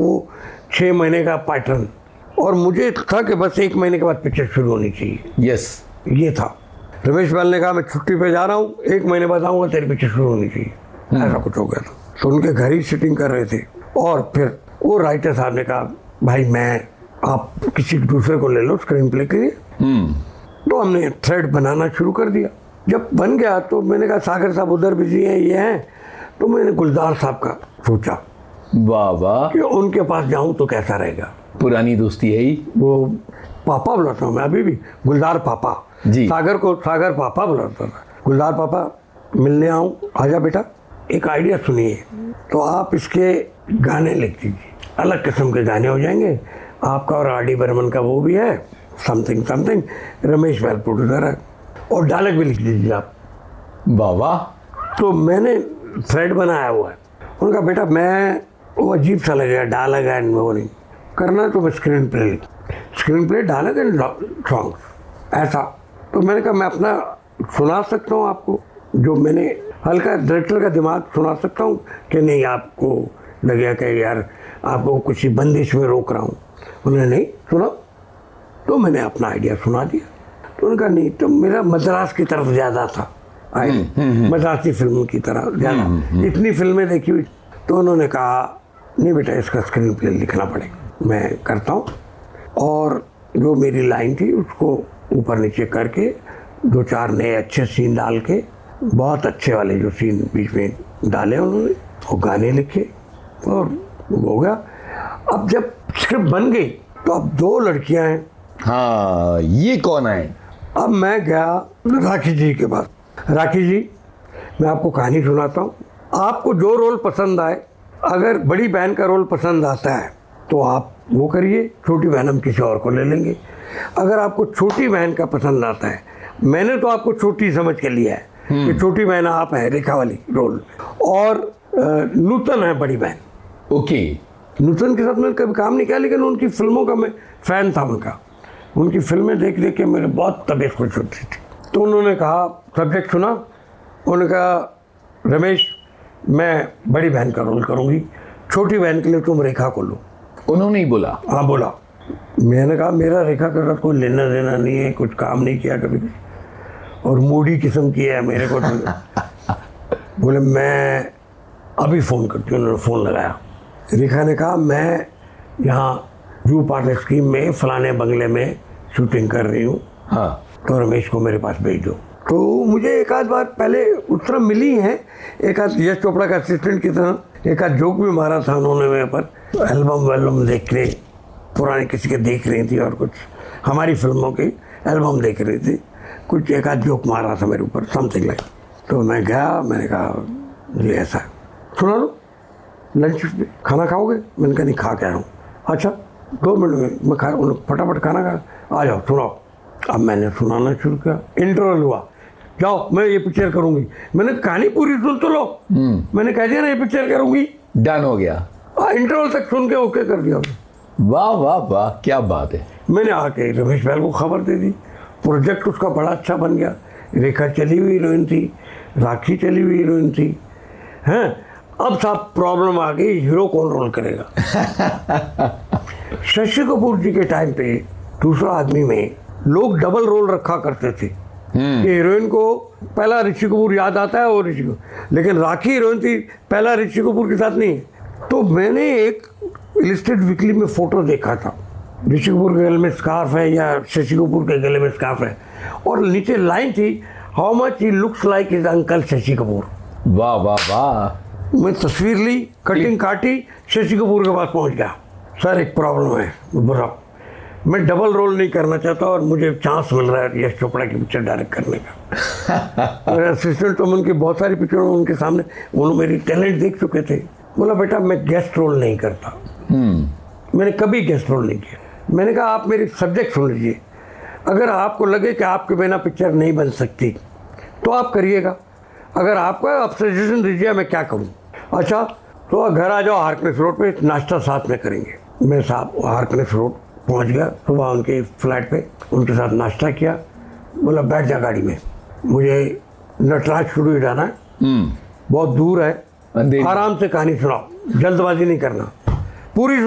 वो 6 महीने का पैटर्न, और मुझे था कि बस 1 महीने के बाद पिक्चर शुरू होनी चाहिए। यस, ये था। रमेश बैल ने कहा मैं छुट्टी पे जा रहा हूँ, 1 महीने बाद आऊँगा, तेरी पिक्चर शुरू होनी चाहिए। ऐसा कुछ हो गया था। तो उनके घर ही शूटिंग कर रहे थे, और फिर वो राइटर साहब ने कहा भाई आप किसी दूसरे को ले लो स्क्रीन प्ले के लिए। तो हमने थ्रेड बनाना शुरू कर दिया। जब बन गया तो मैंने कहा सागर साहब उधर बिजी हैं, ये हैं, तो मैंने गुलजार साहब का सोचा, वाह वाह, कि उनके पास जाऊं तो कैसा रहेगा। पुरानी दोस्ती है ही। वो पापा बुलाता हूँ मैं अभी भी, गुलजार पापा जी। सागर को सागर पापा बुलाता था। गुलजार पापा मिलने आऊँ, आजा बेटा, एक आइडिया सुनिए, तो आप इसके गाने लिख दीजिए, अलग किस्म के गाने हो जाएंगे, आपका और आर डी बर्मन का वो भी है, समथिंग समथिंग, रमेश बैल प्रोड्यूसर है, और डायलॉग भी लिख दीजिए आप। वाह वाह। तो मैंने थ्रेड बनाया हुआ है। उनका बेटा मैं वो अजीब सा लगेगा, डायलॉग एंड वो नहीं करना, तो मैं screen play dialogue and songs ऐसा। तो मैंने कहा मैं अपना सुना सकता हूँ आपको, जो मैंने हल्का डायरेक्टर का दिमाग सुना सकता हूँ कि नहीं, आपको लगेगा कि यार आपको कुछ बंदिश में रोक रहा हूँ। उन्होंने नहीं सुना, तो मैंने अपना आइडिया सुना दिया। तो उनका नहीं, तो मेरा मद्रास की तरफ ज़्यादा था, मद्रासी फिल्म की तरह ज़्यादा, इतनी फिल्में देखी हुई। तो उन्होंने कहा नहीं बेटा, इसका स्क्रीन प्ले लिखना पड़ेगा, मैं करता हूँ। और जो मेरी लाइन थी उसको ऊपर नीचे करके 2-4 नए अच्छे सीन डाल के, बहुत अच्छे वाले जो सीन बीच में डाले उन्होंने, वो गाने लिखे और हो गया। अब जब स्क्रिप्ट बन गई तो अब 2 लड़कियां हैं। हाँ, ये कौन है? अब मैं गया राखी जी के पास। राखी जी, मैं आपको कहानी सुनाता हूँ, आपको जो रोल पसंद आए, अगर बड़ी बहन का रोल पसंद आता है तो आप वो करिए, छोटी बहन हम किसी और को ले लेंगे। अगर आपको छोटी बहन का पसंद आता है, मैंने तो आपको छोटी समझ के लिया है कि छोटी बहन आप है, रेखा वाली रोल, और नूतन है बड़ी बहन। ओके। नूतन के साथ मैंने कभी काम नहीं किया, लेकिन उनकी फिल्मों का मैं फ़ैन था उनका, उनकी फिल्में देख देख के मेरे बहुत तबीयत खुश होती थी। तो उन्होंने कहा सब्जेक्ट सुना, उन्होंने कहा रमेश मैं बड़ी बहन का रोल करूँगी, छोटी बहन के लिए तुम रेखा को लो। उन्होंने ही बोला? हाँ बोला। मैंने कहा मेरा रेखा के साथ कोई लेना देना नहीं है, कुछ काम नहीं किया कभी, और मूडी किस्म की है मेरे को। बोले मैं अभी फ़ोन करती हूँ। उन्होंने फ़ोन लगाया। रेखा ने कहा मैं यहाँ जू पार्क स्कीम में फलाने बंगले में शूटिंग कर रही हूँ, हाँ, तो रमेश को मेरे पास भेज दो। तो मुझे एक आध बार पहले उस तरह मिली हैं, एक आध यश चोपड़ा का असिस्टेंट की तरह एक आध जोक भी मारा था उन्होंने मेरे पर, एल्बम देख रहे, पुराने किसी के देख रही थी, और कुछ हमारी फिल्मों के एल्बम देख रही थी, कुछ एक आध जोक मार रहा था मेरे ऊपर, समथिंग लाइक। तो मैं गया, मैंने कहा ये ऐसा है, सुना लो लंच में खाना खाओगे? मैंने कहा नहीं, खा के आया हूँ। अच्छा 2 मिनट में मैं फटाफट खाना खा, आ जाओ सुनाओ। अब मैंने सुनाना शुरू किया, इंटरवल हुआ, जाओ मैं ये पिक्चर करूँगी। मैंने कहानी पूरी सुन तो लो, मैंने कह दिया ना ये पिक्चर करूँगी, डन हो गया। इंटरवल तक सुन के ओके कर दिया। वाह वाह वाह, क्या बात है। मैंने आके रमेश बैल को खबर दे दी, प्रोजेक्ट उसका बड़ा अच्छा बन गया। रेखा चली हुई हीरोइन थी, राखी चली हुई हीरोइन थी, हैं। अब साहब प्रॉब्लम आ गई, हीरो कौन रोल करेगा। शशि कपूर जी के टाइम पे दूसरा आदमी में लोग डबल रोल रखा करते थे कि हीरोइन को पहला ऋषि कपूर याद आता है और ऋषि कपूर, लेकिन राखी हीरोइन थी, पहला ऋषि कपूर के साथ नहीं। तो मैंने एक इलस्ट्रेट वीकली में फोटो देखा था, ऋषि कपूर के गले में स्कार्फ है या शशि कपूर के गले में स्कार्फ है, और नीचे लाइन थी how much he looks like his uncle Shashi Kapoor. वाह वाह वाह। मैं तस्वीर ली, कटिंग काटी, शशि कपूर के पास पहुंच गया, सर एक प्रॉब्लम है बुरा, मैं डबल रोल नहीं करना चाहता और मुझे चांस मिल रहा है यश चोपड़ा की पिक्चर डायरेक्ट करने का। मेरे असिस्टेंट तो उनकी बहुत सारी पिक्चरों में उनके सामने उन्होंने मेरी टैलेंट देख चुके थे। बोला बेटा मैं गेस्ट रोल नहीं करता, मैंने कभी गेस्ट रोल नहीं किया। मैंने कहा आप मेरी सब्जेक्ट सुन लीजिए, अगर आपको लगे कि आपके बिना पिक्चर नहीं बन सकती तो आप करिएगा, अगर आपका आप सजेशन दीजिए मैं क्या करूँ। अच्छा तो घर आ जाओ, हार्कनेस रोड पे नाश्ता साथ में करेंगे। मैं साहब हार्कनेस रोड पहुंच गया, सुबह उनके फ्लैट पे उनके साथ नाश्ता किया। बोला बैठ जा गाड़ी में, मुझे नटराज स्टूडियो जाना है, बहुत दूर है, आराम से कहानी सुनाओ, जल्दबाजी नहीं करना, पूरी